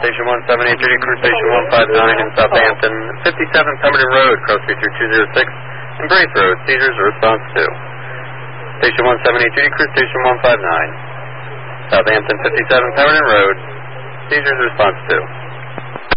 Station 178 Judy, Crew Station 159 in Southampton, 57 Pemberton Road, cross feature 206, and Braith Road, seizures are response 2. Station 178 Judy, Crew Station 159, Southampton, 57 Pemberton Road, seizures response 2.